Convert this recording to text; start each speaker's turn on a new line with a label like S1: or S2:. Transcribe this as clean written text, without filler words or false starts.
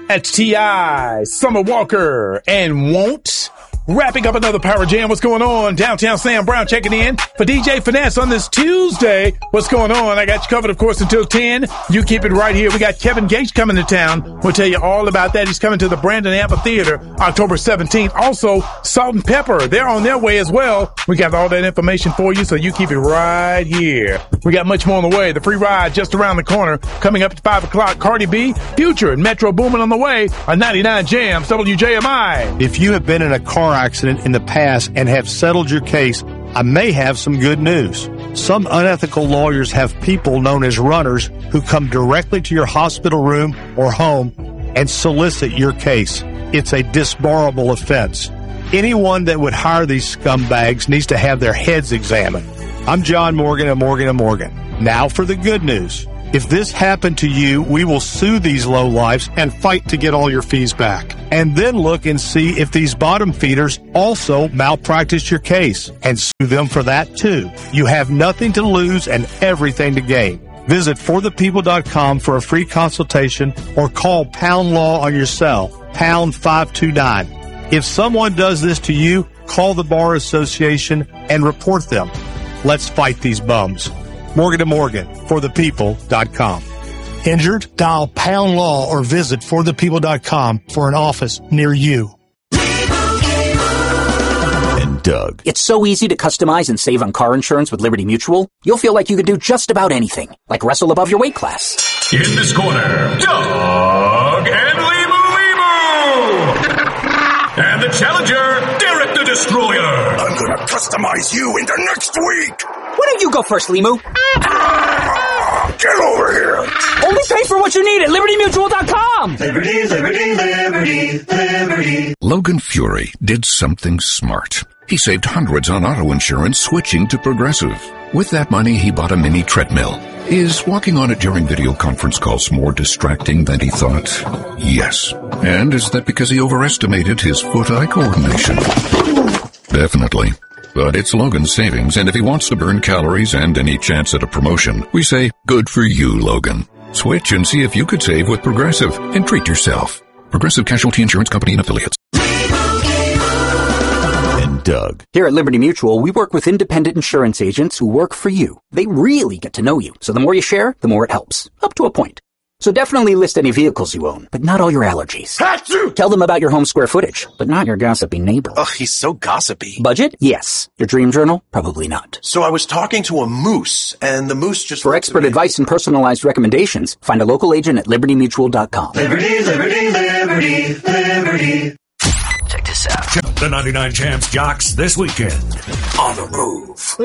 S1: That's T.I., Summer Walker, and Won't. Wrapping up another Power Jam. What's going on? Downtown Sam Brown checking in for DJ Finesse on this Tuesday. What's going on? I got you covered, of course, until 10. You keep it right here. We got Kevin Gates coming to town. We'll tell you all about that. He's coming to the Brandon Amphitheater October 17th. Also, Salt and Pepper. They're on their way as well. We got all that information for you, so you keep it right here. We got much more on the way. The free ride just around the corner. Coming up at 5 o'clock. Cardi B, Future, and Metro Boomin on the way on 99 Jams, WJMI.
S2: If you have been in a car accident in the past and have settled your case, I may have some good news. Some unethical lawyers have people known as runners who come directly to your hospital room or home and solicit your case. It's a disbarable offense. Anyone that would hire these scumbags needs to have their heads examined. I'm John Morgan of Morgan & Morgan. Now for the good news. If this happened to you, we will sue these lowlifes and fight to get all your fees back. And then look and see if these bottom feeders also malpracticed your case and sue them for that too. You have nothing to lose and everything to gain. Visit forthepeople.com for a free consultation or call Pound Law on your cell, pound 529. If someone does this to you, call the Bar Association and report them. Let's fight these bums. Morgan & Morgan, forthepeople.com. Injured? Dial Pound Law or visit forthepeople.com for an office near you.
S3: And Doug.
S4: It's so easy to customize and save on car insurance with Liberty Mutual. You'll feel like you could do just about anything, like wrestle above your weight class.
S5: In this corner, Doug and Limu. And the challenger, Derek the Destroyer.
S6: I'm gonna customize you into next week.
S4: Why don't you go first, Limu?
S6: Get over here.
S4: Only pay for what you need at LibertyMutual.com.
S7: Liberty, liberty, liberty, liberty.
S8: Logan Fury did something smart. He saved hundreds on auto insurance switching to Progressive. With that money, he bought a mini treadmill. Is walking on it during video conference calls more distracting than he thought? Yes. And is that because he overestimated his foot-eye coordination? Definitely. But it's Logan's savings, and if he wants to burn calories and any chance at a promotion, we say, good for you, Logan. Switch and see if you could save with Progressive and treat yourself. Progressive Casualty Insurance Company and Affiliates.
S3: And Doug.
S4: Here at Liberty Mutual, we work with independent insurance agents who work for you. They really get to know you, so the more you share, the more it helps. Up to a point. So definitely list any vehicles you own, but not all your allergies.
S6: Achoo!
S4: Tell them about your home square footage, but not your gossipy neighbor.
S9: Ugh, he's so gossipy.
S4: Budget? Yes. Your dream journal? Probably not.
S9: So I was talking to a moose, and the moose just...
S4: For expert advice and personalized recommendations, find a local agent at LibertyMutual.com.
S7: Liberty, liberty, liberty, liberty.
S10: Check this out.
S5: The 99 Jams jocks this weekend on the move.